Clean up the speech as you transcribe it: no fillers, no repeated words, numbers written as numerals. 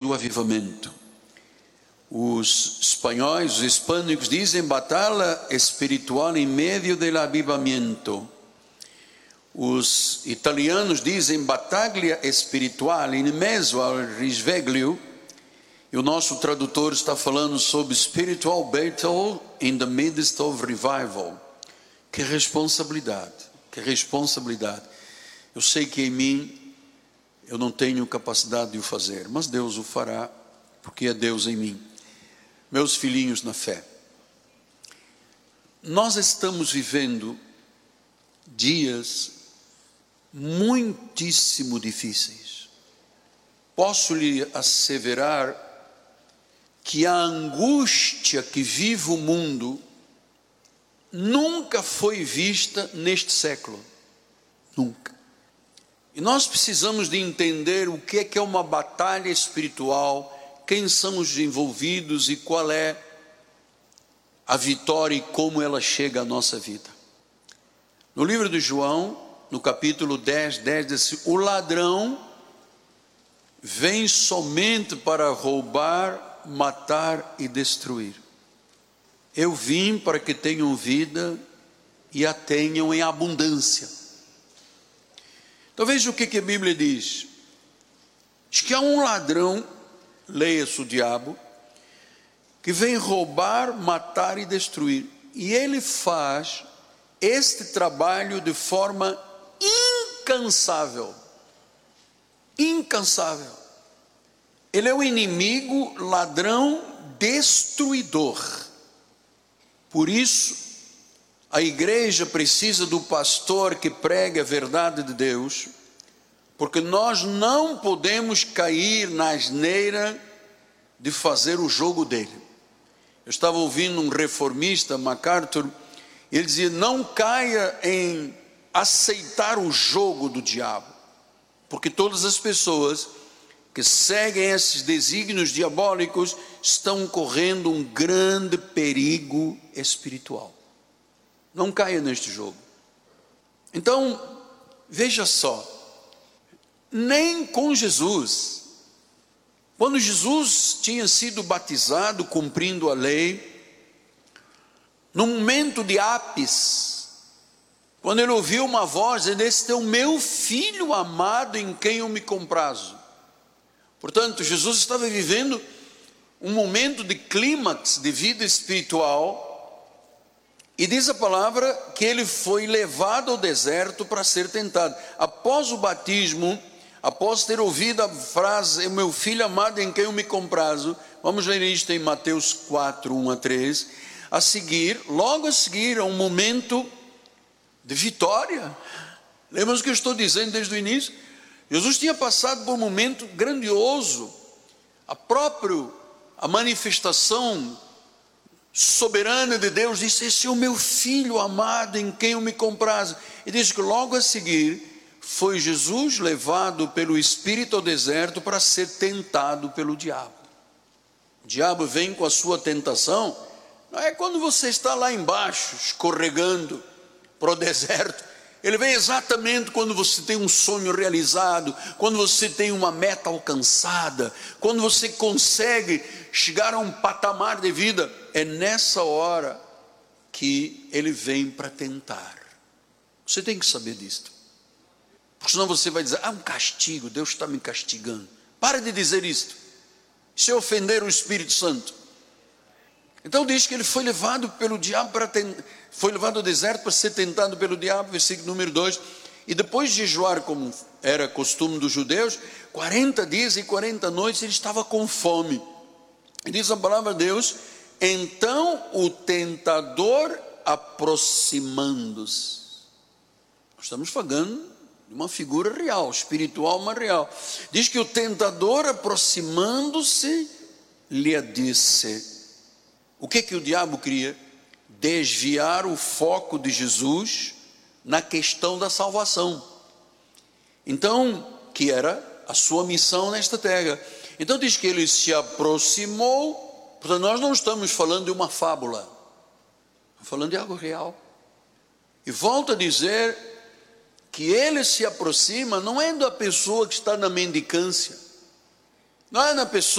do avivamento. Os espanhóis, os hispânicos dizem batalha espiritual em meio do avivamento. Os italianos dizem battaglia espiritual in mezzo al risveglio. E o nosso tradutor está falando sobre spiritual battle in the midst of revival. Que responsabilidade, que responsabilidade. Eu sei que em mim eu não tenho capacidade de o fazer, mas Deus o fará, porque é Deus em mim. Meus filhinhos na fé, nós estamos vivendo dias muitíssimo difíceis. Posso lhe asseverar que a angústia que vive o mundo nunca foi vista neste século. Nunca. E nós precisamos de entender o que é uma batalha espiritual, quem são os envolvidos e qual é a vitória e como ela chega à nossa vida. No livro de João, no capítulo 10, diz: o ladrão vem somente para roubar, matar e destruir. Eu vim para que tenham vida e a tenham em abundância. Então veja o que a Bíblia diz. Diz que há um ladrão, leia-se o diabo, que vem roubar, matar e destruir. E ele faz este trabalho de forma incansável. Incansável. Ele é o inimigo, ladrão, destruidor. Por isso, a igreja precisa do pastor que pregue a verdade de Deus, porque nós não podemos cair na asneira de fazer o jogo dele. Eu estava ouvindo um reformista, MacArthur, e ele dizia: não caia em aceitar o jogo do diabo, porque todas as pessoas que seguem esses desígnios diabólicos estão correndo um grande perigo espiritual. Não caia neste jogo. Então, veja só, nem com Jesus, quando Jesus tinha sido batizado, cumprindo a lei, no momento de ápice, quando ele ouviu uma voz, ele disse: este é o meu filho amado em quem eu me comprazo. Portanto, Jesus estava vivendo um momento de clímax de vida espiritual, e diz a palavra que ele foi levado ao deserto para ser tentado. Após o batismo, após ter ouvido a frase: o meu filho amado em quem eu me comprazo, vamos ler isto em Mateus 4, 1 a 3, a seguir, logo a seguir, a um momento de vitória. Lembra o que eu estou dizendo desde o início? Jesus tinha passado por um momento grandioso, a manifestação soberana de Deus disse: esse é o meu filho amado em quem eu me comprazo. E diz que logo a seguir foi Jesus levado pelo Espírito ao deserto para ser tentado pelo diabo. O diabo vem com a sua tentação, não é quando você está lá embaixo, escorregando para o deserto. Ele vem exatamente quando você tem um sonho realizado, quando você tem uma meta alcançada, quando você consegue chegar a um patamar de vida. É nessa hora que ele vem para tentar. Você tem que saber disto, porque senão você vai dizer: um castigo, Deus está me castigando. Para de dizer isto, isso é ofender o Espírito Santo. Então diz que ele foi levado pelo diabo foi levado ao deserto para ser tentado pelo diabo, versículo número 2, e depois de jejuar, como era costume dos judeus, 40 dias e 40 noites, ele estava com fome. E diz a palavra de Deus: então o tentador aproximando-se. Nós estamos falando de uma figura real, espiritual, mas real. Diz que o tentador aproximando-se lhe disse. O que o diabo queria? Desviar o foco de Jesus na questão da salvação. Então, que era a sua missão nesta terra. Então diz que ele se aproximou. Portanto, nós não estamos falando de uma fábula, estamos falando de algo real. E volto a dizer que ele se aproxima, não é da pessoa que está na mendicância, não é na pessoa